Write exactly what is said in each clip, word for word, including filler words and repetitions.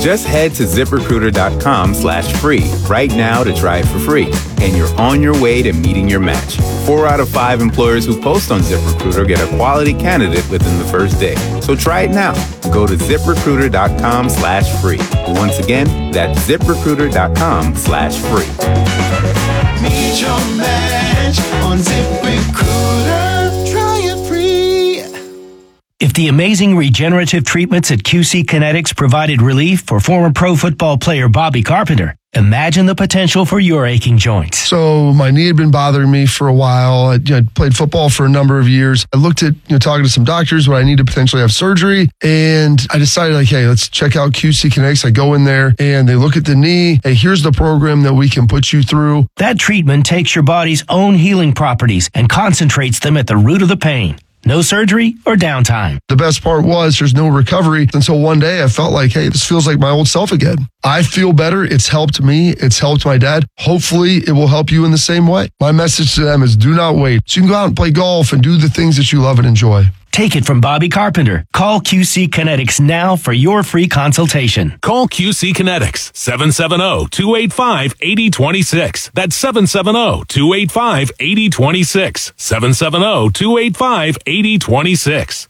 Just head to ZipRecruiter.com slash free right now to try it for free, and you're on your way to meeting your match. Four out of five employers who post on ZipRecruiter get a quality candidate within the first day. So try it now. Go to ZipRecruiter.com slash free. Once again, that's ZipRecruiter.com slash free. Meet your match on ZipRecruiter. Try it free. If the amazing regenerative treatments at Q C Kinetics provided relief for former pro football player Bobby Carpenter, imagine the potential for your aching joints. So my knee had been bothering me for a while. I, you know, I'd played football for a number of years. I looked at, you know, talking to some doctors, would I need to potentially have surgery? And I decided, like, hey, let's check out Q C Kinetics. I go in there and they look at the knee. Hey, here's the program that we can put you through. That treatment takes your body's own healing properties and concentrates them at the root of the pain. No surgery or downtime. The best part was there's no recovery until one day I felt like, hey, this feels like my old self again. I feel better. It's helped me. It's helped my dad. Hopefully it will help you in the same way. My message to them is do not wait. So you can go out and play golf and do the things that you love and enjoy. Take it from Bobby Carpenter. Call Q C Kinetics now for your free consultation. Call Q C Kinetics, seven seven zero, two eight five, eight zero two six. That's seven seven zero, two eight five, eight zero two six. seven seven zero, two eight five, eight zero two six.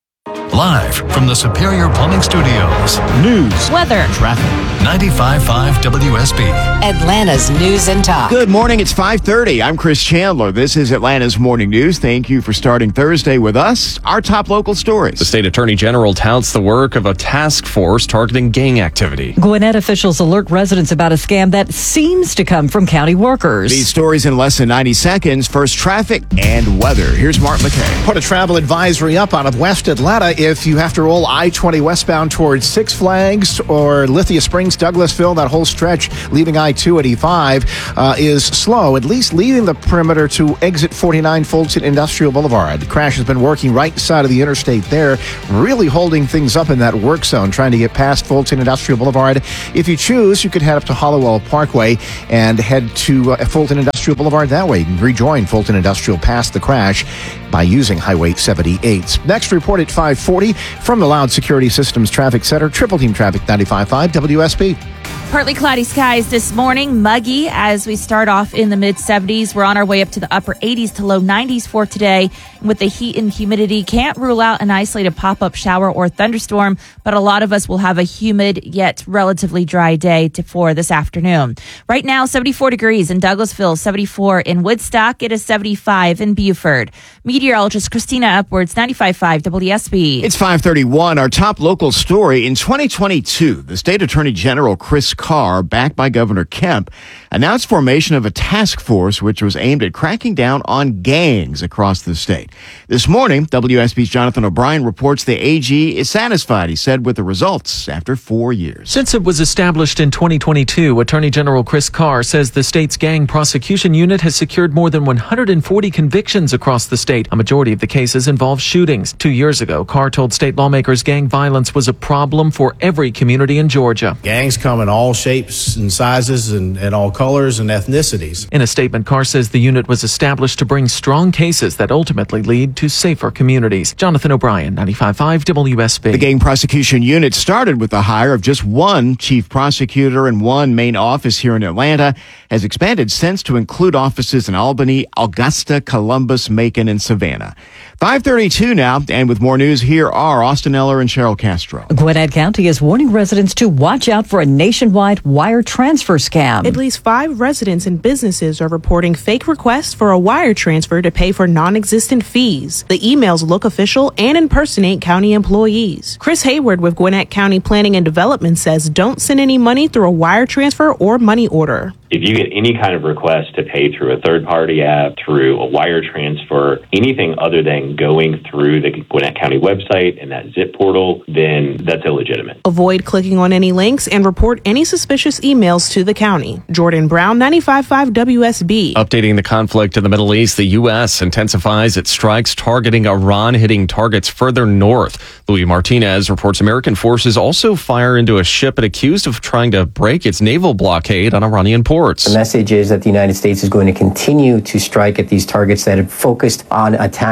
Live from the Superior Plumbing Studios. News, weather, traffic. ninety-five point five W S B. Atlanta's News and Talk. Good morning. It's five thirty. I'm Chris Chandler. This is Atlanta's Morning News. Thank you for starting Thursday with us. Our top local stories. The state attorney general touts the work of a task force targeting gang activity. Gwinnett officials alert residents about a scam that seems to come from county workers. These stories in less than ninety seconds. First, traffic and weather. Here's Mark McKay. Put a travel advisory up out of West Atlanta if you have to roll I twenty westbound towards Six Flags or Lithia Springs, Douglasville. That whole stretch leaving I two eighty-five uh, is slow, at least leaving the perimeter to exit forty-nine Fulton Industrial Boulevard. The crash has been working right side of the interstate there, really holding things up in that work zone, trying to get past Fulton Industrial Boulevard. If you choose, you could head up to Hollowell Parkway and head to uh, Fulton Industrial Boulevard that way. You can rejoin Fulton Industrial past the crash by using Highway seventy-eight. Next report at five forty from the Loud Security Systems Traffic Center, Triple Team Traffic ninety-five point five W S B. Partly cloudy skies this morning, muggy as we start off in the mid seventies. We're on our way up to the upper eighties to low nineties for today. And with the heat and humidity, can't rule out an isolated pop-up shower or thunderstorm, but a lot of us will have a humid yet relatively dry day to, for this afternoon. Right now, seventy-four degrees in Douglasville, seventy-four in Woodstock. It is seventy-five in Buford. Meteorologist Christina Upwards, ninety-five point five W S B. It's five thirty-one. Our top local story. In twenty twenty-two, the state attorney general, Chris Carr, backed by Governor Kemp, announced formation of a task force which was aimed at cracking down on gangs across the state. This morning, W S B's Jonathan O'Brien reports the A G is satisfied, he said, with the results after four years. Since it was established in twenty twenty-two, Attorney General Chris Carr says the state's gang prosecution unit has secured more than one hundred forty convictions across the state. A majority of the cases involve shootings. Two years ago, Carr told state lawmakers gang violence was a problem for every community in Georgia. Gangs come in all shapes and sizes and, and all colors and ethnicities. In a statement, Carr says the unit was established to bring strong cases that ultimately lead to safer communities. Jonathan O'Brien, ninety-five point five W S B. The gang prosecution unit started with the hire of just one chief prosecutor and one main office here in Atlanta, has expanded since to include offices in Albany, Augusta, Columbus, Macon, and Savannah. five thirty-two now, and with more news, here are Austin Eller and Cheryl Castro. Gwinnett County is warning residents to watch out for a nationwide wire transfer scam. At least five residents and businesses are reporting fake requests for a wire transfer to pay for non-existent fees. The emails look official and impersonate county employees. Chris Hayward with Gwinnett County Planning and Development says don't send any money through a wire transfer or money order. If you get any kind of request to pay through a third-party app, through a wire transfer, anything other than going through the Gwinnett County website and that zip portal, then that's illegitimate. Avoid clicking on any links and report any suspicious emails to the county. Jordan Brown, ninety-five point five W S B. Updating the conflict in the Middle East, the U S intensifies its strikes targeting Iran, hitting targets further north. Louis Martinez reports American forces also fire into a ship it accused of trying to break its naval blockade on Iranian ports. The message is that the United States is going to continue to strike at these targets that have focused on attacking commercial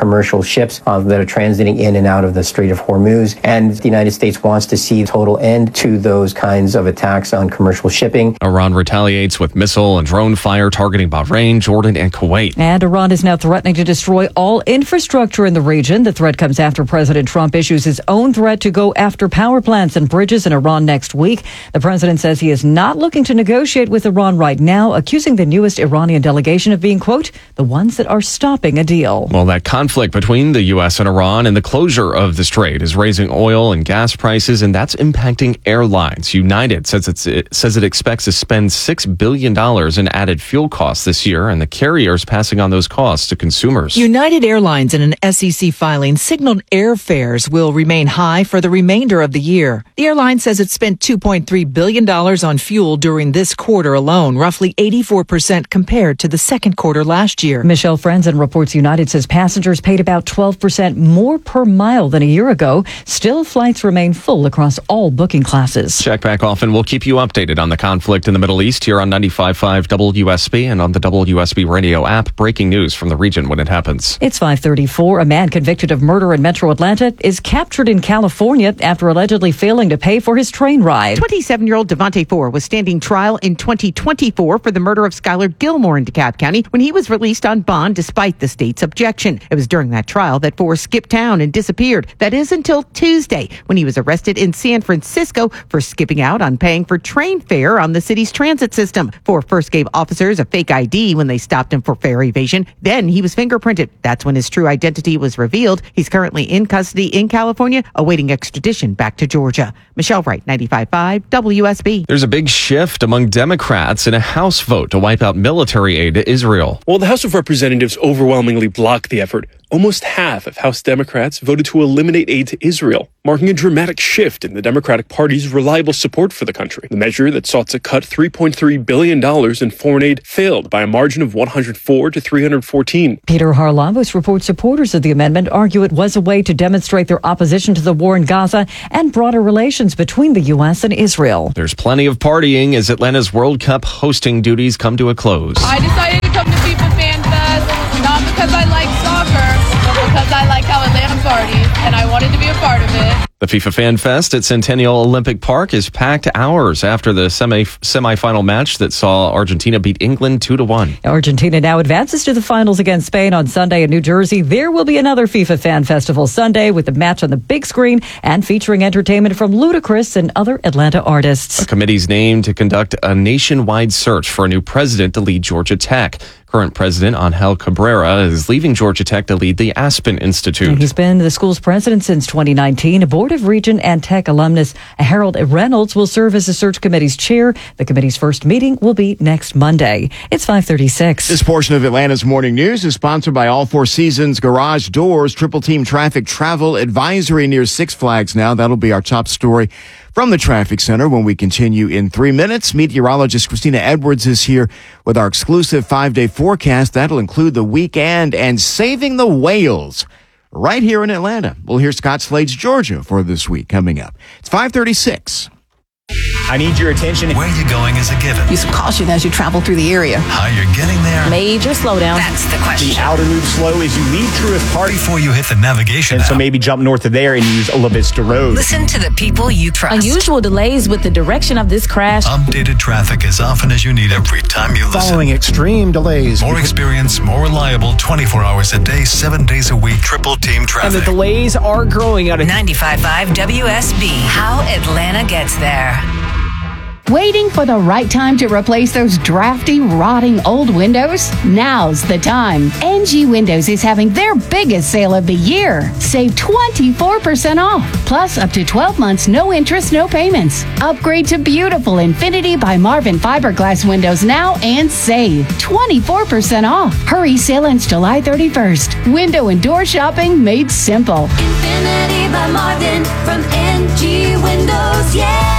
commercial ships uh, that are transiting in and out of the Strait of Hormuz. And the United States wants to see a total end to those kinds of attacks on commercial shipping. Iran retaliates with missile and drone fire targeting Bahrain, Jordan, and Kuwait. And Iran is now threatening to destroy all infrastructure in the region. The threat comes after President Trump issues his own threat to go after power plants and bridges in Iran next week. The president says he is not looking to negotiate with Iran right now, accusing the newest Iranian delegation of being, quote, the ones that are stopping a deal. Well, that conflict between the U S and Iran and the closure of the strait is raising oil and gas prices, and that's impacting airlines. United says it's, it says it expects to spend six billion dollars in added fuel costs this year, and the carriers passing on those costs to consumers. United Airlines, in an S E C filing, signaled airfares will remain high for the remainder of the year. The airline says it spent two point three billion dollars on fuel during this quarter alone, roughly eighty-four percent compared to the second quarter last year. Michelle Franzen reports United says passengers paid about twelve percent more per mile than a year ago. Still, flights remain full across all booking classes. Check back often. We'll keep you updated on the conflict in the Middle East here on ninety-five point five W S B and on the W S B radio app. Breaking news from the region when it happens. It's five thirty-four. A man convicted of murder in Metro Atlanta is captured in California after allegedly failing to pay for his train ride. twenty-seven-year-old Devontae Four was standing trial in twenty twenty-four for the murder of Skylar Gilmore in DeKalb County when he was released on bond despite the state's objection. It was during that trial that Four skipped town and disappeared. That is until Tuesday, when he was arrested in San Francisco for skipping out on paying for train fare on the city's transit system. Four first gave officers a fake I D when they stopped him for fare evasion. Then he was fingerprinted. That's when his true identity was revealed. He's currently in custody in California, awaiting extradition back to Georgia. Michelle Wright, ninety-five point five W S B. There's a big shift among Democrats in a House vote to wipe out military aid to Israel. While the House of Representatives overwhelmingly blocked the effort, almost half of House Democrats voted to eliminate aid to Israel, marking a dramatic shift in the Democratic Party's reliable support for the country. The measure that sought to cut three point three billion dollars in foreign aid failed by a margin of one hundred four to three hundred fourteen. Peter Harlavos reports supporters of the amendment argue it was a way to demonstrate their opposition to the war in Gaza and broader relations between the U S and Israel. There's plenty of partying as Atlanta's World Cup hosting duties come to a close. I decided to come to FIFA Fan Fest, not because I like soccer, but because I like how Atlanta parties, and I wanted to be a part of it. The FIFA Fan Fest at Centennial Olympic Park is packed hours after the semi semifinal match that saw Argentina beat England two to one. Argentina now advances to the finals against Spain on Sunday in New Jersey. There will be another FIFA Fan Festival Sunday with the match on the big screen and featuring entertainment from Ludacris and other Atlanta artists. A committee's named to conduct a nationwide search for a new president to lead Georgia Tech. Current president Angel Cabrera is leaving Georgia Tech to lead the Aspen Institute. He's been the school's president since twenty nineteen. A Board of Regent and Tech alumnus Harold Reynolds will serve as the search committee's chair. The committee's first meeting will be next Monday. It's five thirty-six. This portion of Atlanta's Morning News is sponsored by All Four Seasons Garage Doors, Triple Team Traffic Travel Advisory near Six Flags now. That'll be our top story from the traffic center when we continue in three minutes. Meteorologist Christina Edwards is here with our exclusive five-day forecast. That'll include the weekend and saving the whales right here in Atlanta. We'll hear Scott Slade's Georgia for this week coming up. It's five thirty-six. I need your attention. Where you're going is a given. Use caution as you travel through the area. How you're getting there. Major slowdown. That's the question. The outer loop slow as you leave Truist Park. Before you hit the navigation And app. so maybe jump north of there and use La Vista Road. Listen to the people you trust. Unusual delays with the direction of this crash. Updated traffic as often as you need every time you listen. Following extreme delays. More experience, more reliable, twenty-four hours a day, seven days a week, triple team traffic. And the delays are growing out of ninety-five point five W S B. How Atlanta gets there. Waiting for the right time to replace those drafty, rotting old windows? Now's the time. N G Windows is having their biggest sale of the year. Save twenty-four percent off, plus up to twelve months, no interest, no payments. Upgrade to beautiful Infinity by Marvin fiberglass windows now and save twenty-four percent off. Hurry, sale ends July thirty-first. Window and door shopping made simple. Infinity by Marvin from N G Windows, yeah!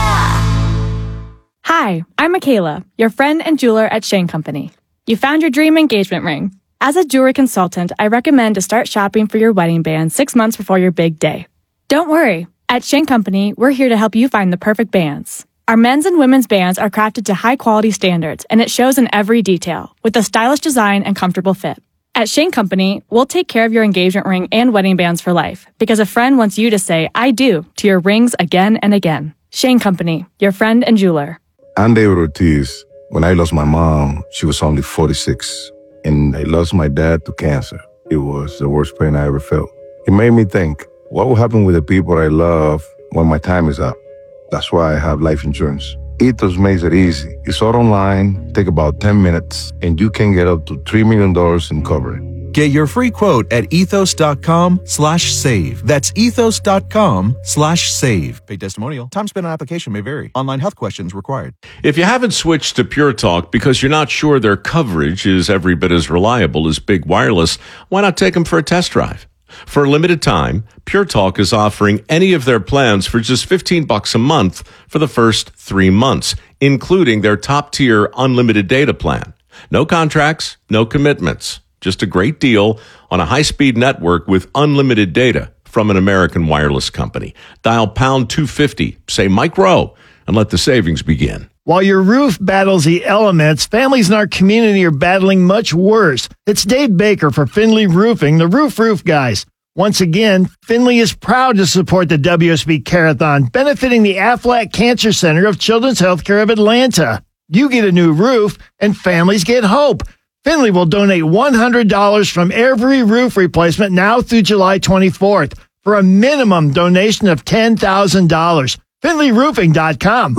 Hi, I'm Michaela, your friend and jeweler at Shane Company. You found your dream engagement ring. As a jewelry consultant, I recommend to start shopping for your wedding band six months before your big day. Don't worry. At Shane Company, we're here to help you find the perfect bands. Our men's and women's bands are crafted to high-quality standards, and it shows in every detail, with a stylish design and comfortable fit. At Shane Company, we'll take care of your engagement ring and wedding bands for life because a friend wants you to say I do to your rings again and again. Shane Company, your friend and jeweler. I'm David Ortiz. When I lost my mom, she was only forty-six, and I lost my dad to cancer. It was the worst pain I ever felt. It made me think, what will happen with the people I love when my time is up? That's why I have life insurance. Ethos makes it easy. It's all online, take about ten minutes, and you can get up to three million dollars in coverage. Get your free quote at ethos.com slash save. That's ethos.com slash save. Paid testimonial. Time spent on application may vary. Online health questions required. If you haven't switched to Pure Talk because you're not sure their coverage is every bit as reliable as Big Wireless, why not take them for a test drive? For a limited time, Pure Talk is offering any of their plans for just fifteen bucks a month for the first three months, including their top-tier unlimited data plan. No contracts, no commitments. Just a great deal on a high-speed network with unlimited data from an American wireless company. Dial pound two fifty, say Mike Rowe, and let the savings begin. While your roof battles the elements, families in our community are battling much worse. It's Dave Baker for Finley Roofing, the Roof Roof Guys. Once again, Finley is proud to support the W S B Carathon, benefiting the Aflac Cancer Center of Children's Healthcare of Atlanta. You get a new roof, and families get hope. Finley will donate one hundred dollars from every roof replacement now through July twenty-fourth for a minimum donation of ten thousand dollars. Finley Roofing dot com.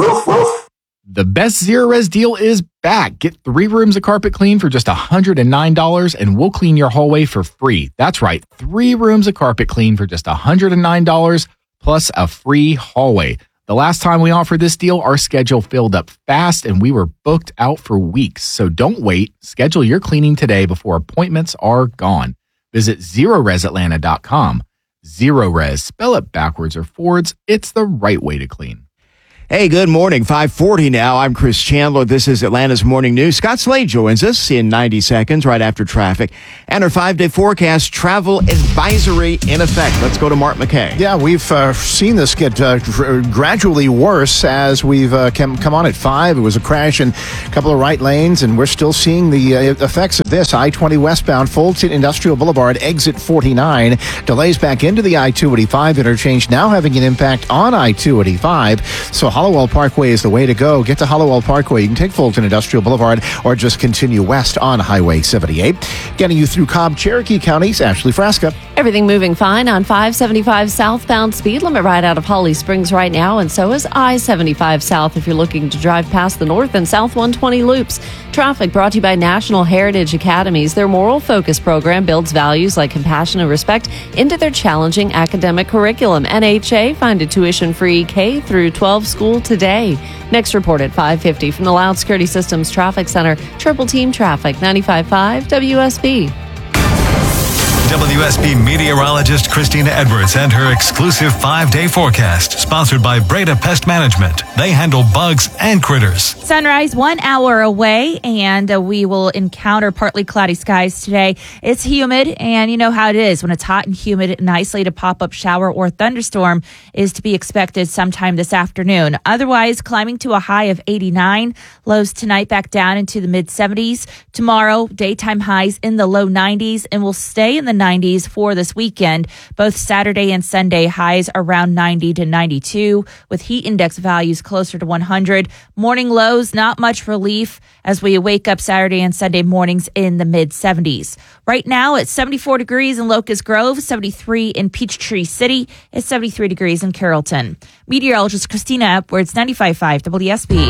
The best Zero Res deal is back. Get three rooms of carpet clean for just one hundred nine dollars and we'll clean your hallway for free. That's right, three rooms of carpet clean for just one hundred nine dollars plus a free hallway. The last time we offered this deal, our schedule filled up fast and we were booked out for weeks. So don't wait. Schedule your cleaning today before appointments are gone. Visit zero res atlanta dot com. Zero Res, spell it backwards or forwards. It's the right way to clean. Hey, good morning. five forty now. I'm Chris Chandler. This is Atlanta's Morning News. Scott Slade joins us in ninety seconds right after traffic and our five-day forecast travel advisory in effect. Let's go to Mark McKay. Yeah, we've uh, seen this get uh, gr- gradually worse as we've uh, come, come on at five. It was a crash in a couple of right lanes, and we're still seeing the uh, effects of this. I twenty westbound, Fulton Industrial Boulevard, exit forty-nine. Delays back into the I two eighty-five interchange, now having an impact on I two eighty-five. So Hollowell Parkway is the way to go. Get to Hollowell Parkway. You can take Fulton Industrial Boulevard or just continue west on Highway seventy-eight. Getting you through Cobb, Cherokee counties, Ashley Frasca. Everything moving fine on five seventy-five southbound, speed limit right out of Holly Springs right now, and so is I seventy-five south if you're looking to drive past the north and south one twenty loops. Traffic brought to you by National Heritage Academies. Their moral focus program builds values like compassion and respect into their challenging academic curriculum. N H A, find a tuition-free K through twelve school today. Next report at five fifty from the Loud Security Systems Traffic Center. Triple Team Traffic, ninety-five point five W S B. W S B meteorologist Christina Edwards and her exclusive five-day forecast, sponsored by Breda Pest Management. They handle bugs and critters. Sunrise one hour away, and uh, we will encounter partly cloudy skies today. It's humid, and you know how it is. When it's hot and humid, an isolated pop-up shower or thunderstorm is to be expected sometime this afternoon. Otherwise, climbing to a high of eighty-nine. Lows tonight back down into the mid-seventies. Tomorrow, daytime highs in the low nineties, and will stay in the nineties for this weekend. Both Saturday and Sunday highs around ninety to ninety-two, with heat index values closer to one hundred. Morning lows, not much relief as we wake up Saturday and Sunday mornings in the mid-seventies. Right now, it's seventy-four degrees in Locust Grove, seventy-three in Peachtree City, it's seventy-three degrees in Carrollton. Meteorologist Christina Edwards, ninety-five point five W S B.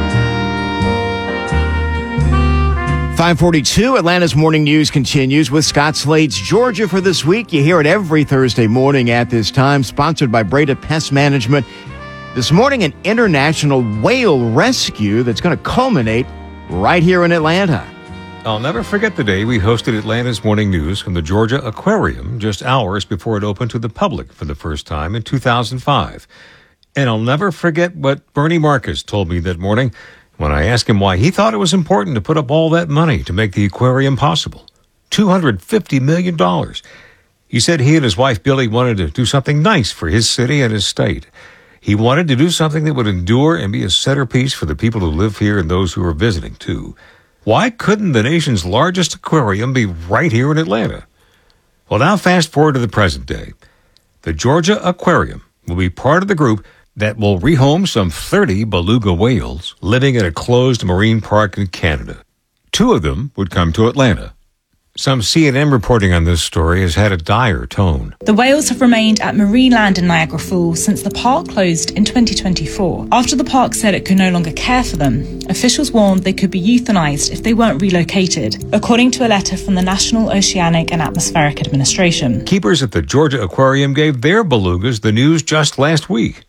five forty-two, Atlanta's Morning News continues with Scott Slade's Georgia for this week. You hear it every Thursday morning at this time, sponsored by Breda Pest Management. This morning, an international whale rescue that's going to culminate right here in Atlanta. I'll never forget the day we hosted Atlanta's Morning News from the Georgia Aquarium just hours before it opened to the public for the first time in two thousand five. And I'll never forget what Bernie Marcus told me that morning when I asked him why he thought it was important to put up all that money to make the aquarium possible. two hundred fifty million dollars. He said he and his wife Billy wanted to do something nice for his city and his state. He wanted to do something that would endure and be a centerpiece for the people who live here and those who are visiting, too. Why couldn't the nation's largest aquarium be right here in Atlanta? Well, now fast forward to the present day. The Georgia Aquarium will be part of the group that will rehome some thirty beluga whales living in a closed marine park in Canada. Two of them would come to Atlanta. Some C N N reporting on this story has had a dire tone. The whales have remained at Marineland in Niagara Falls since the park closed in twenty twenty-four. After the park said it could no longer care for them, officials warned they could be euthanized if they weren't relocated, according to a letter from the National Oceanic and Atmospheric Administration. Keepers at the Georgia Aquarium gave their belugas the news just last week.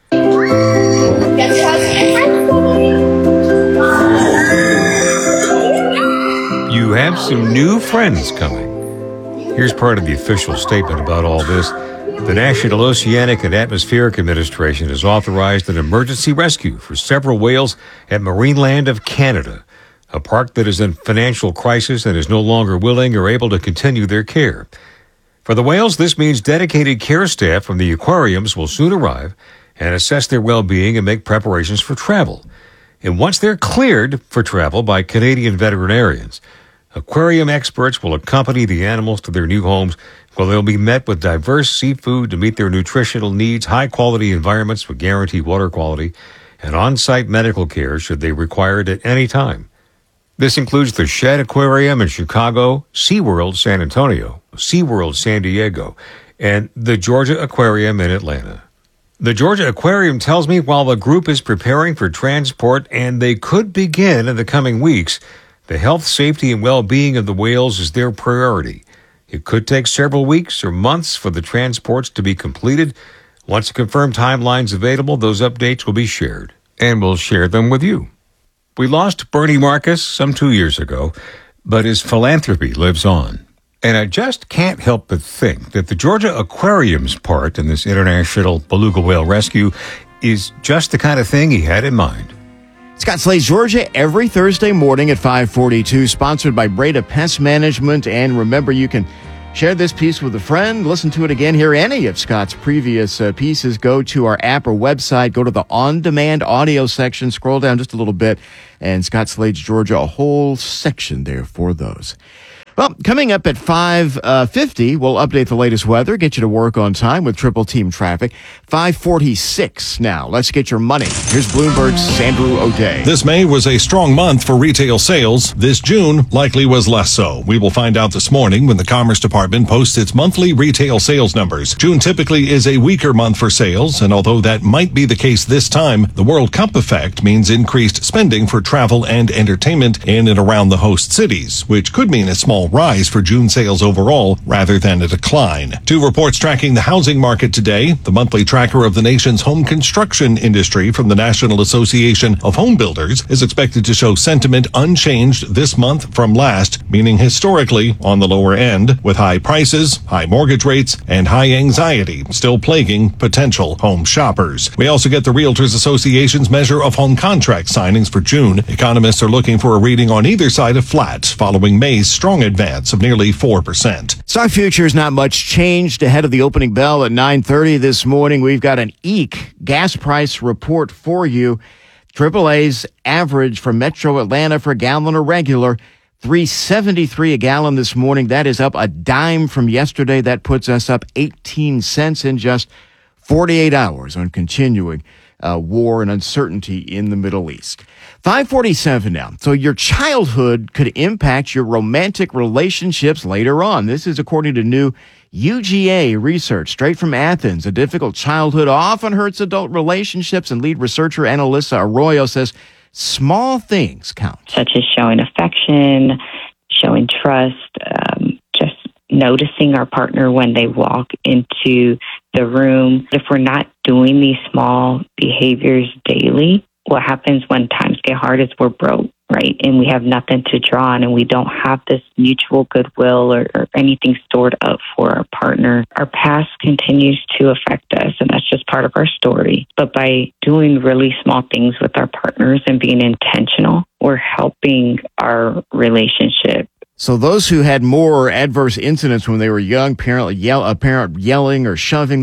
You have some new friends coming. Here's part of the official statement about all this. The National Oceanic and Atmospheric Administration has authorized an emergency rescue for several whales at Marineland of Canada, a park that is in financial crisis and is no longer willing or able to continue their care. For the whales, this means dedicated care staff from the aquariums will soon arrive and assess their well-being and make preparations for travel. And once they're cleared for travel by Canadian veterinarians, aquarium experts will accompany the animals to their new homes where they'll be met with diverse seafood to meet their nutritional needs, high-quality environments with guaranteed water quality, and on-site medical care should they require it at any time. This includes the Shedd Aquarium in Chicago, SeaWorld San Antonio, SeaWorld San Diego, and the Georgia Aquarium in Atlanta. The Georgia Aquarium tells me while the group is preparing for transport and they could begin in the coming weeks, the health, safety, and well-being of the whales is their priority. It could take several weeks or months for the transports to be completed. Once a confirmed timeline is available, those updates will be shared, and we'll share them with you. We lost Bernie Marcus some two years ago, but his philanthropy lives on. And I just can't help but think that the Georgia Aquarium's part in this international beluga whale rescue is just the kind of thing he had in mind. Scott Slade's Georgia every Thursday morning at five forty-two, sponsored by Breda Pest Management. And remember, you can share this piece with a friend, listen to it again, hear any of Scott's previous uh, pieces. Go to our app or website, go to the on-demand audio section, scroll down just a little bit, and Scott Slade's Georgia, a whole section there for those. Well, coming up at five fifty, we'll update the latest weather, get you to work on time with triple team traffic. five forty-six now. Let's get your money. Here's Bloomberg's Andrew O'Day. This May was a strong month for retail sales. This June likely was less so. We will find out this morning when the Commerce Department posts its monthly retail sales numbers. June typically is a weaker month for sales, and although that might be the case this time, the World Cup effect means increased spending for travel and entertainment in and around the host cities, which could mean a small rise for June sales overall rather than a decline. Two reports tracking the housing market today. The monthly tracker of the nation's home construction industry from the National Association of Home Builders is expected to show sentiment unchanged this month from last, meaning historically on the lower end, with high prices, high mortgage rates, and high anxiety still plaguing potential home shoppers. We also get the Realtors Association's measure of home contract signings for June. Economists are looking for a reading on either side of flat following May's strong advance of nearly four percent. Stock futures, not much changed ahead of the opening bell at nine thirty this morning. We've got an E E C gas price report for you. triple A's average for Metro Atlanta for gallon or regular, three seventy-three a gallon this morning. That is up a dime from yesterday. That puts us up eighteen cents in just forty-eight hours on continuing uh, war and uncertainty in the Middle East. five forty-seven now. So your childhood could impact your romantic relationships later on. This is according to new U G A research straight from Athens. A difficult childhood often hurts adult relationships, and lead researcher Annalisa Arroyo says small things count. Such as showing affection, showing trust, um, just noticing our partner when they walk into the room. If we're not doing these small behaviors daily, what happens when times get hard is we're broke, right? And we have nothing to draw on, and we don't have this mutual goodwill or, or anything stored up for our partner. Our past continues to affect us, and that's just part of our story. But by doing really small things with our partners and being intentional, we're helping our relationship. So those who had more adverse incidents when they were young, parent, yell, a parent yelling or shoving them,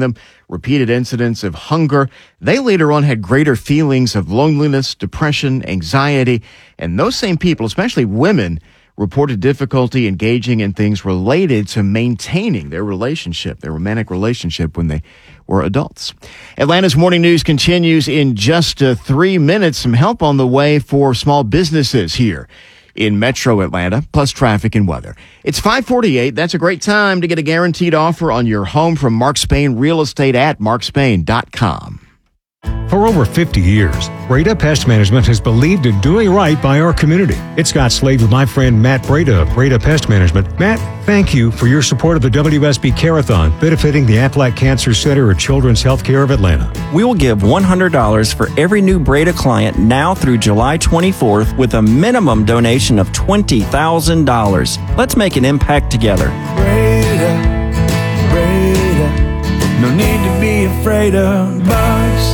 repeated incidents of hunger. They later on had greater feelings of loneliness, depression, anxiety, and those same people, especially women, reported difficulty engaging in things related to maintaining their relationship, their romantic relationship when they were adults. Atlanta's Morning News continues in just uh, three minutes. Some help on the way for small businesses here in Metro Atlanta, plus traffic and weather. It's five forty-eight. That's a great time to get a guaranteed offer on your home from Mark Spain Real Estate at mark spain dot com. For over fifty years, Breda Pest Management has believed in doing right by our community. It's Scott Slade with my friend Matt Breda of Breda Pest Management. Matt, thank you for your support of the W S B Care-a-thon benefiting the Aflac Cancer Center at Children's Healthcare of Atlanta. We will give one hundred dollars for every new Breda client now through July twenty-fourth with a minimum donation of twenty thousand dollars. Let's make an impact together. Breda, Breda, no need to be afraid of bugs.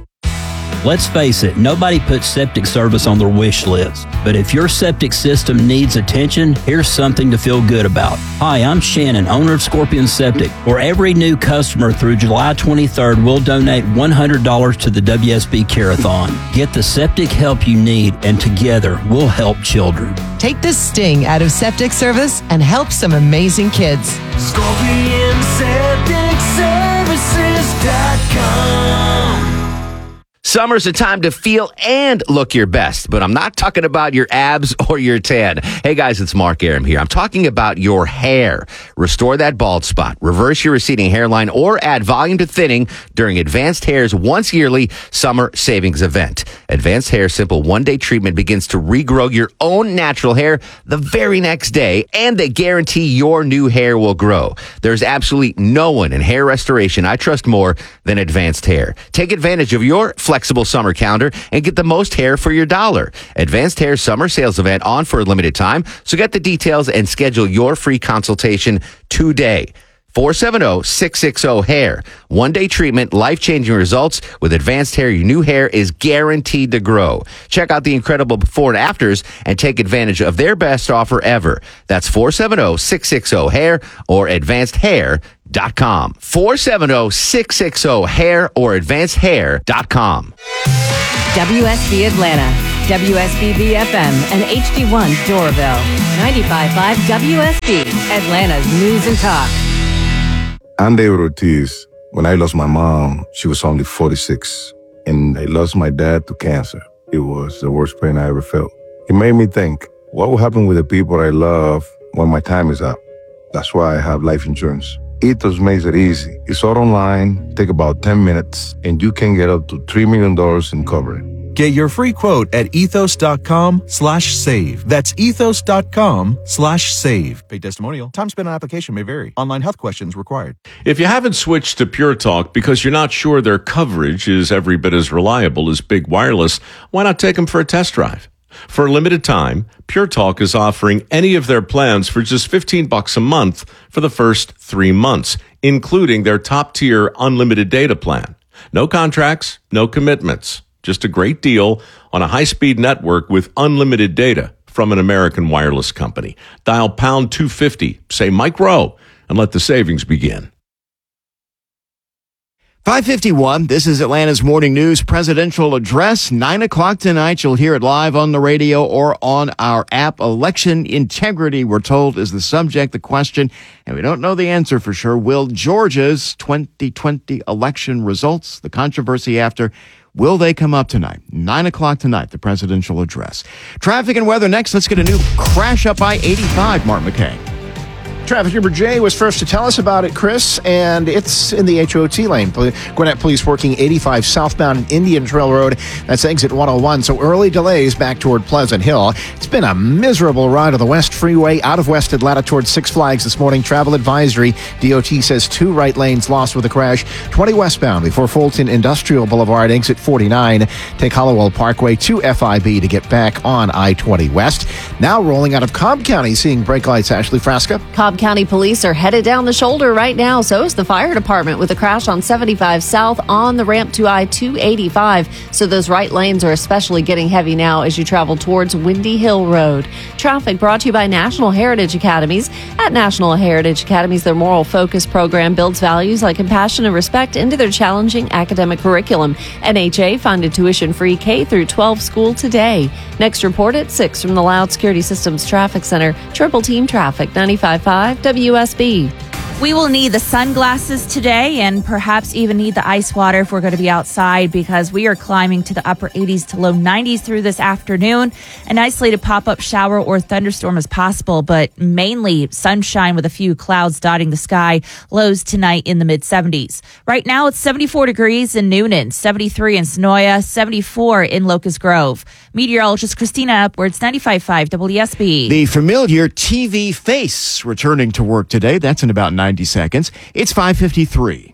Let's face it, nobody puts septic service on their wish list. But if your septic system needs attention, here's something to feel good about. Hi, I'm Shannon, owner of Scorpion Septic. For every new customer through July twenty-third, we'll donate one hundred dollars to the W S B Care-a-thon. Get the septic help you need, and together we'll help children. Take the sting out of septic service and help some amazing kids. Scorpion Septic Services dot com. Summer's a time to feel and look your best, but I'm not talking about your abs or your tan. Hey guys, it's Mark Aram here. I'm talking about your hair. Restore that bald spot, reverse your receding hairline, or add volume to thinning during Advanced Hair's once yearly summer savings event. Advanced Hair Simple one-day treatment begins to regrow your own natural hair the very next day, and they guarantee your new hair will grow. There's absolutely no one in hair restoration I trust more than Advanced Hair. Take advantage of your flexible summer calendar and get the most hair for your dollar. Advanced Hair Summer Sales Event on for a limited time, so get the details and schedule your free consultation today. four seven zero, six six zero, hair. One-day treatment, life-changing results. With Advanced Hair, your new hair is guaranteed to grow. Check out the incredible before and afters and take advantage of their best offer ever. That's four seven zero, six six zero, hair or advanced hair dot com. four seven zero, six six zero, hair or advanced hair dot com. W S B Atlanta, W S B B F M, and H D one Doraville. ninety-five point five W S B, Atlanta's News and Talk. I'm David Ortiz. When I lost my mom, she was only forty-six. And I lost my dad to cancer. It was the worst pain I ever felt. It made me think, what will happen with the people I love when my time is up? That's why I have life insurance. Ethos makes it easy. It's all online, take about ten minutes, and you can get up to three million dollars in coverage. Get your free quote at ethos.com slash save. That's ethos.com slash save. Paid testimonial. Time spent on application may vary. Online health questions required. If you haven't switched to Pure Talk because you're not sure their coverage is every bit as reliable as Big Wireless, why not take them for a test drive? For a limited time, Pure Talk is offering any of their plans for just fifteen bucks a month for the first three months, including their top-tier unlimited data plan. No contracts, no commitments. Just a great deal on a high-speed network with unlimited data from an American wireless company. Dial pound two fifty, say Mike Rowe, and let the savings begin. five fifty-one, this is Atlanta's Morning News Presidential Address. nine o'clock tonight, you'll hear it live on the radio or on our app. Election integrity, we're told, is the subject, the question, and we don't know the answer for sure. Will Georgia's twenty twenty election results, the controversy after, will they come up tonight? nine o'clock tonight, the presidential address. Traffic and weather next. Let's get a new crash up I eighty-five, Mark McKay. Traffic Number J was first to tell us about it, Chris, and it's in the H O T lane. Gwinnett Police working eighty-five southbound Indian Trail Road. That's exit one oh one, so early delays back toward Pleasant Hill. It's been a miserable ride on the West Freeway out of West Atlanta towards Six Flags this morning. Travel advisory. D O T says two right lanes lost with a crash. twenty westbound before Fulton Industrial Boulevard, exit forty-nine. Take Hollowell Parkway to F I B to get back on I twenty West. Now rolling out of Cobb County, seeing brake lights. Ashley Frasca. Cobb County Police are headed down the shoulder right now. So is the fire department with a crash on seventy-five South on the ramp to I two eighty-five. So those right lanes are especially getting heavy now as you travel towards Windy Hill Road. Traffic brought to you by National Heritage Academies. At National Heritage Academies, their Moral Focus program builds values like compassion and respect into their challenging academic curriculum. N H A funded tuition-free K through twelve school today. Next report at six from the Loud Security Systems Traffic Center. Triple Team Traffic, ninety-five point five W S B. We will need the sunglasses today and perhaps even need the ice water if we're going to be outside because we are climbing to the upper eighties to low nineties through this afternoon. An isolated pop-up shower or thunderstorm is possible, but mainly sunshine with a few clouds dotting the sky. Lows tonight in the mid-seventies. Right now it's seventy-four degrees in Noonan, seventy-three in Sonoya, seventy-four in Locust Grove. Meteorologist Christina Edwards, ninety-five point five W S B. The familiar T V face returning to work today. That's in about ninety seconds. It's five fifty-three.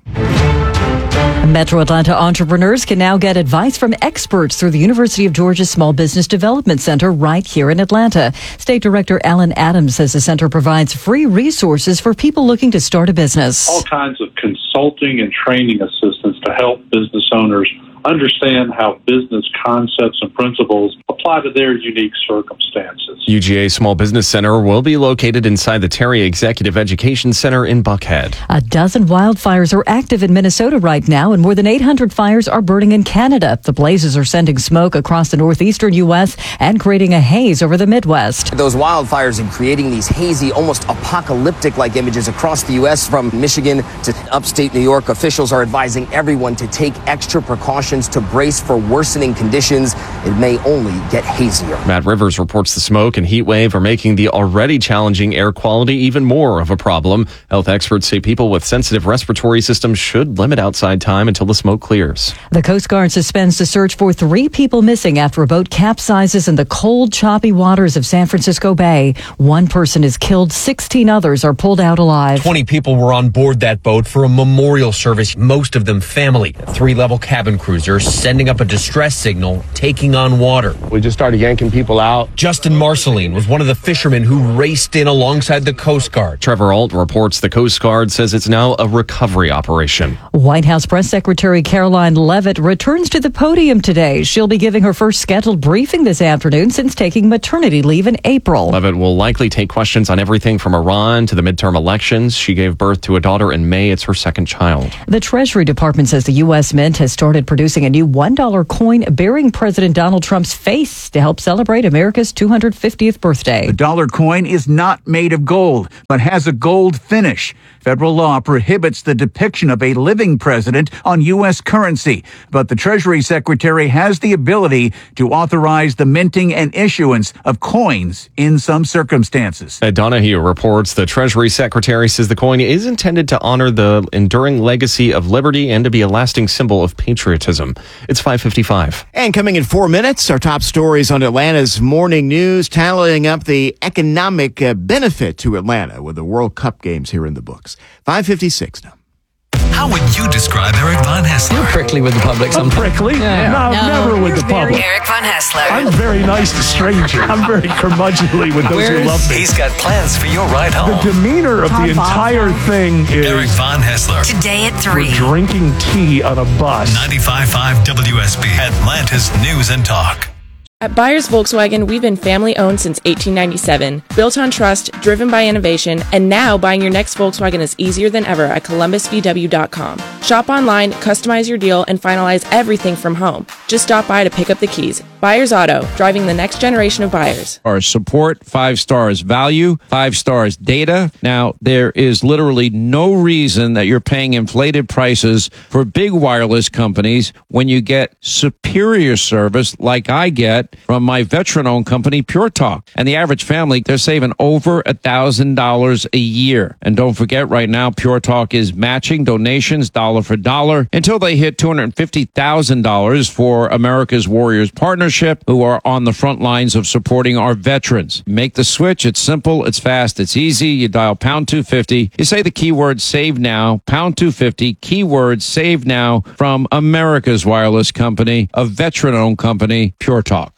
Metro Atlanta entrepreneurs can now get advice from experts through the University of Georgia Small Business Development Center right here in Atlanta. State Director Alan Adams says the center provides free resources for people looking to start a business. All kinds of consulting and training assistance to help business owners understand how business concepts and principles apply to their unique circumstances. U G A Small Business Center will be located inside the Terry Executive Education Center in Buckhead. A dozen wildfires are active in Minnesota right now, and more than eight hundred fires are burning in Canada. The blazes are sending smoke across the northeastern U S and creating a haze over the Midwest. Those wildfires are creating these hazy, almost apocalyptic-like images across the U S from Michigan to upstate New York. Officials are advising everyone to take extra precautions to brace for worsening conditions. It may only get hazier. Matt Rivers reports the smoke and heat wave are making the already challenging air quality even more of a problem. Health experts say people with sensitive respiratory systems should limit outside time until the smoke clears. The Coast Guard suspends the search for three people missing after a boat capsizes in the cold, choppy waters of San Francisco Bay. One person is killed, sixteen others are pulled out alive. twenty people were on board that boat for a memorial service, most of them family. A three-level cabin cruiser sending up a distress signal, taking on water. We just started yanking people out. Justin Marceline was one of the fishermen who raced in alongside the Coast Guard. Trevor Alt reports the Coast Guard says it's now a recovery operation. White House Press Secretary Caroline Leavitt returns to the podium today. She'll be giving her first scheduled briefing this afternoon since taking maternity leave in April. Leavitt will likely take questions on everything from Iran to the midterm elections. She gave birth to a daughter in May. It's her second child. The Treasury Department says the U S Mint has started producing a new one dollar coin bearing President Donald Trump's face to help celebrate America's two hundred fiftieth birthday. The dollar coin is not made of gold, but has a gold finish. Federal law prohibits the depiction of a living president on U S currency, but the Treasury Secretary has the ability to authorize the minting and issuance of coins in some circumstances. Ed Donahue reports the Treasury Secretary says the coin is intended to honor the enduring legacy of liberty and to be a lasting symbol of patriotism. It's five fifty-five. And coming in four minutes, our top stories on Atlanta's morning news, tallying up the economic uh, benefit to Atlanta with the World Cup games here in the books. five fifty-six now. How would you describe Eric Von Hessler? You're prickly with the public sometimes. Prickly? Yeah. No, No, never with the public. Eric Von Hessler. I'm very nice to strangers. I'm very curmudgeonly with those who love me. He's got plans for your ride home. The demeanor of the entire thing is Eric Von Hessler. Today at three. we're drinking tea on a bus. ninety-five point five W S B, Atlanta's News and Talk. At Byers Volkswagen, we've been family-owned since eighteen ninety-seven, built on trust, driven by innovation, and now buying your next Volkswagen is easier than ever at columbus v w dot com. Shop online, customize your deal, and finalize everything from home. Just stop by to pick up the keys. Byers Auto, driving the next generation of buyers. Our support, five stars value, five stars data. Now, there is literally no reason that you're paying inflated prices for big wireless companies when you get superior service like I get from my veteran-owned company, Pure Talk. And the average family, they're saving over a thousand dollars a year. And don't forget, right now, Pure Talk is matching donations dollar for dollar until they hit two hundred fifty thousand dollars for America's Warriors Partnership, who are on the front lines of supporting our veterans. Make the switch. It's simple. It's fast. It's easy. You dial pound two fifty. You say the keyword save now, pound two fifty, keyword save now from America's wireless company, a veteran-owned company, Pure Talk.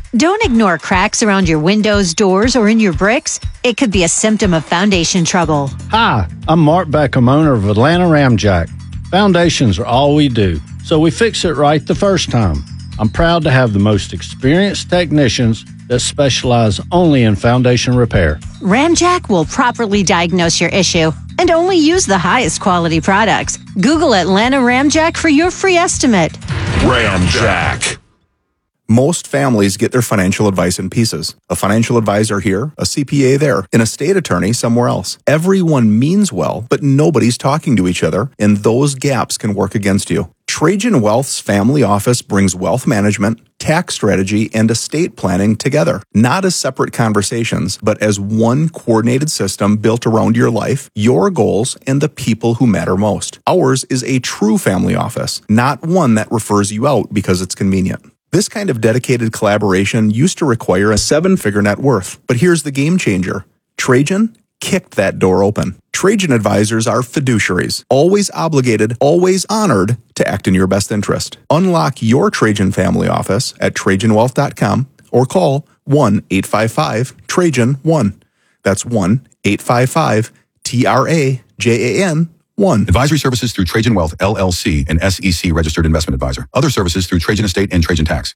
Don't ignore cracks around your windows, doors, or in your bricks. It could be a symptom of foundation trouble. Hi, I'm Mark Beckham, owner of Atlanta Ramjack. Foundations are all we do, so we fix it right the first time. I'm proud to have the most experienced technicians that specialize only in foundation repair. Ramjack will properly diagnose your issue and only use the highest quality products. Google Atlanta Ramjack for your free estimate. Ramjack. Most families get their financial advice in pieces. A financial advisor here, a C P A there, and a state attorney somewhere else. Everyone means well, but nobody's talking to each other, and those gaps can work against you. Trajan Wealth's family office brings wealth management, tax strategy, and estate planning together, not as separate conversations, but as one coordinated system built around your life, your goals, and the people who matter most. Ours is a true family office, not one that refers you out because it's convenient. This kind of dedicated collaboration used to require a seven-figure net worth, but here's the game changer. Trajan kicked that door open. Trajan advisors are fiduciaries, always obligated, always honored to act in your best interest. Unlock your Trajan family office at Trajan Wealth dot com or call one eight five five Trajan one. That's one eight five five T R A J A N one. Advisory services through Trajan Wealth, L L C, an S E C registered investment advisor. Other services through Trajan Estate and Trajan Tax.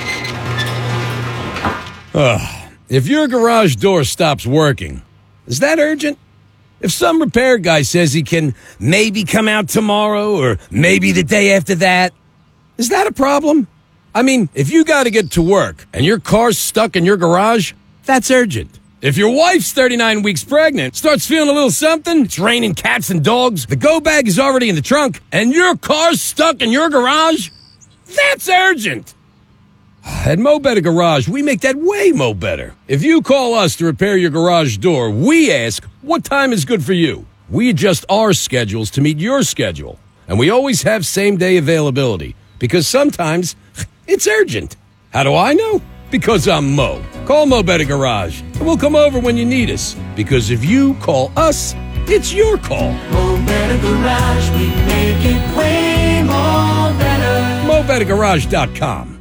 Uh, if your garage door stops working, is that urgent? If some repair guy says he can maybe come out tomorrow or maybe the day after that, is that a problem? I mean, if you got to get to work and your car's stuck in your garage, that's urgent. If your wife's thirty-nine weeks pregnant, starts feeling a little something, it's raining cats and dogs, the go bag is already in the trunk, and your car's stuck in your garage, that's urgent. At Mo Better Garage, we make that way mo better. If you call us to repair your garage door, we ask, what time is good for you? We adjust our schedules to meet your schedule. And we always have same-day availability, because sometimes it's urgent. How do I know? Because I'm Mo. Call Mo Better Garage, and we'll come over when you need us. Because if you call us, it's your call. Mo Better Garage, we make it way more better. Mo Better Garage dot com.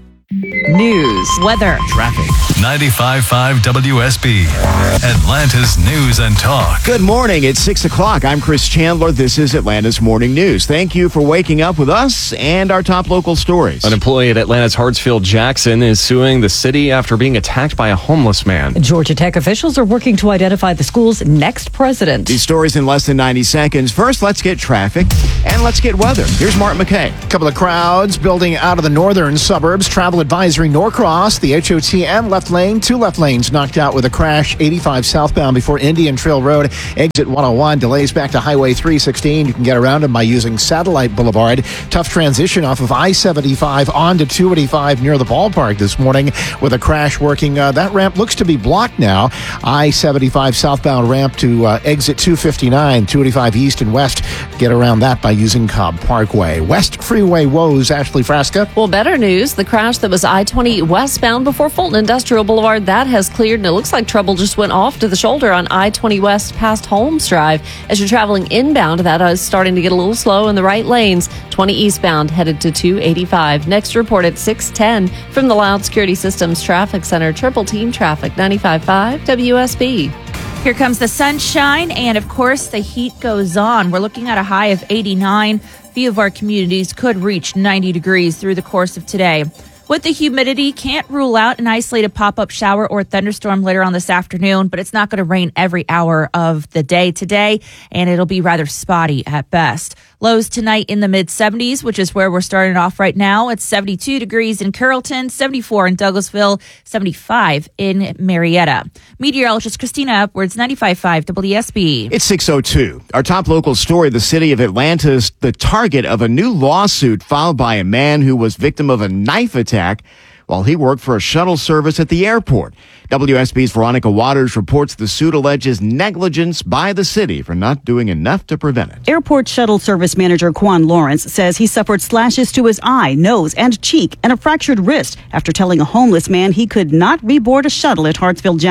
News, weather, traffic. ninety-five point five W S B, Atlanta's news and talk. Good morning. It's six o'clock. I'm Chris Chandler. This is Atlanta's Morning News. Thank you for waking up with us and our top local stories. An employee at Atlanta's Hartsfield-Jackson is suing the city after being attacked by a homeless man. Georgia Tech officials are working to identify the school's next president. These stories in less than ninety seconds. First, let's get traffic and let's get weather. Here's Mark McKay. A couple of crowds building out of the northern suburbs. Travel advisory Norcross, the H O T M left lane, two left lanes knocked out with a crash. eighty-five southbound before Indian Trail Road, exit one oh one. Delays back to Highway three sixteen. You can get around them by using Satellite Boulevard. Tough transition off of I seventy-five onto two eighty-five near the ballpark this morning with a crash working. Uh, that ramp looks to be blocked now. I seventy-five southbound ramp to uh, exit two fifty-nine, two eighty-five east and west. Get around that by using Cobb Parkway. West Freeway woes, Ashley Frasca. Well, better news. The crash that was I twenty westbound before Fulton Industrial Boulevard, that has cleared, and it looks like trouble just went off to the shoulder on I twenty west past Holmes Drive. As you're traveling inbound, that is starting to get a little slow in the right lanes. twenty eastbound headed to two eighty-five. Next report at six ten from the Loud Security Systems Traffic Center. Triple Team Traffic, ninety-five point five W S B. Here comes the sunshine, and of course, the heat goes on. We're looking at a high of eighty-nine. Few of our communities could reach ninety degrees through the course of today. With the humidity, can't rule out an isolated pop-up shower or thunderstorm later on this afternoon, but it's not going to rain every hour of the day today, and it'll be rather spotty at best. Lows tonight in the mid-seventies, which is where we're starting off right now. It's seventy-two degrees in Carrollton, seventy-four in Douglasville, seventy-five in Marietta. Meteorologist Christina Upwards, ninety-five point five W S B. It's six oh two. Our top local story, the city of Atlanta is the target of a new lawsuit filed by a man who was victim of a knife attack while he worked for a shuttle service at the airport. W S B's Veronica Waters reports the suit alleges negligence by the city for not doing enough to prevent it. Airport shuttle service manager Quan Lawrence says he suffered slashes to his eye, nose, and cheek and a fractured wrist after telling a homeless man he could not reboard a shuttle at Hartsfield-Jackson.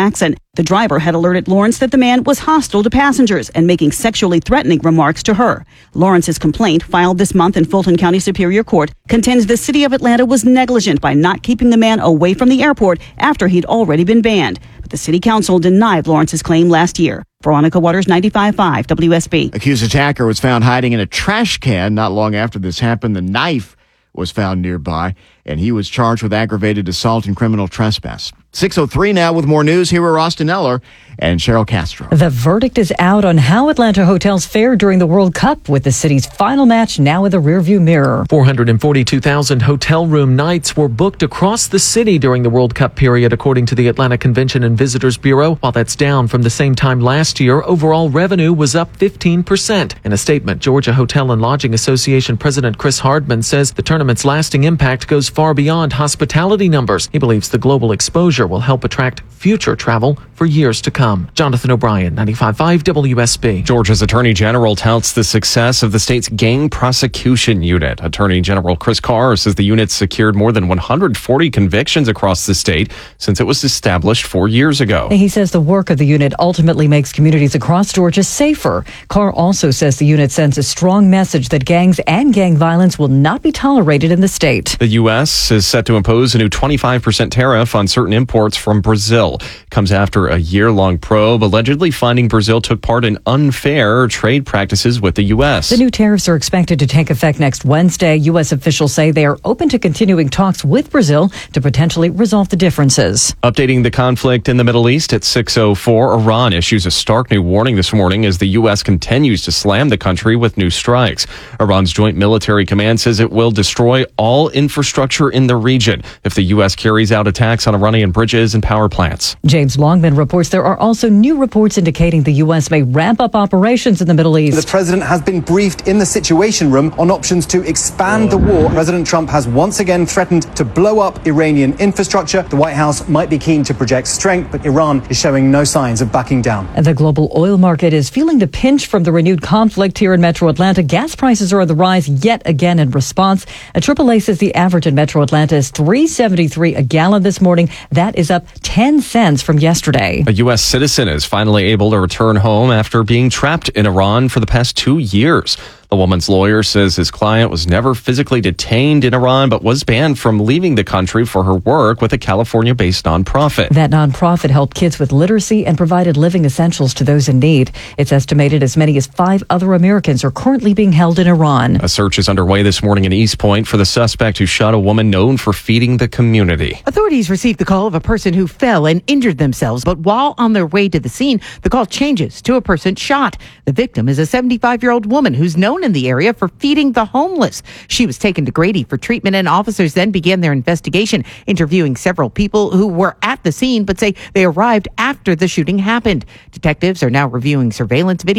The driver had alerted Lawrence that the man was hostile to passengers and making sexually threatening remarks to her. Lawrence's complaint, filed this month in Fulton County Superior Court, contends the city of Atlanta was negligent by not keeping the man away from the airport after he'd already been banned. But the city council denied Lawrence's claim last year. Veronica Waters, ninety-five point five W S B. Accused attacker was found hiding in a trash can not long after this happened. The knife was found nearby, and he was charged with aggravated assault and criminal trespass. six oh three now with more news. Here are Austin Eller and Cheryl Castro. The verdict is out on how Atlanta hotels fared during the World Cup, with the city's final match now in the rearview mirror. four hundred forty-two thousand hotel room nights were booked across the city during the World Cup period, according to the Atlanta Convention and Visitors Bureau. While that's down from the same time last year, overall revenue was up fifteen percent. In a statement, Georgia Hotel and Lodging Association President Chris Hardman says the tournament's lasting impact goes far beyond hospitality numbers. He believes the global exposure will help attract future travel for years to come. Jonathan O'Brien, ninety-five point five W S B. Georgia's Attorney General touts the success of the state's gang prosecution unit. Attorney General Chris Carr says the unit secured more than one hundred forty convictions across the state since it was established four years ago. He says the work of the unit ultimately makes communities across Georgia safer. Carr also says the unit sends a strong message that gangs and gang violence will not be tolerated in the state. The U S is set to impose a new twenty-five percent tariff on certain imports from Brazil. It comes after a year-long probe allegedly finding Brazil took part in unfair trade practices with the U S. The new tariffs are expected to take effect next Wednesday. U S officials say they are open to continuing talks with Brazil to potentially resolve the differences. Updating the conflict in the Middle East at six oh four, Iran issues a stark new warning this morning as the U S continues to slam the country with new strikes. Iran's Joint Military Command says it will destroy all infrastructure in the region if the U S carries out attacks on Iranian bridges and power plants. James Longman reports there are also new reports indicating the U S may ramp up operations in the Middle East. The president has been briefed in the Situation Room on options to expand the war. President Trump has once again threatened to blow up Iranian infrastructure. The White House might be keen to project strength, but Iran is showing no signs of backing down. And the global oil market is feeling the pinch from the renewed conflict here in Metro Atlanta. Gas prices are on the rise yet again in response. A triple A says the average in Metro Atlanta is three seventy-three a gallon this morning. That is up ten cents from yesterday. A U S citizen is finally able to return home after being trapped in Iran for the past two years. The woman's lawyer says his client was never physically detained in Iran, but was banned from leaving the country for her work with a California-based nonprofit. That nonprofit helped kids with literacy and provided living essentials to those in need. It's estimated as many as five other Americans are currently being held in Iran. A search is underway this morning in East Point for the suspect who shot a woman known for feeding the community. Authorities received the call of a person who fell and injured themselves, but while on their way to the scene, the call changes to a person shot. The victim is a seventy-five-year-old woman who's known in the area for feeding the homeless. She was taken to Grady for treatment, and officers then began their investigation, interviewing several people who were at the scene but say they arrived after the shooting happened. Detectives are now reviewing surveillance video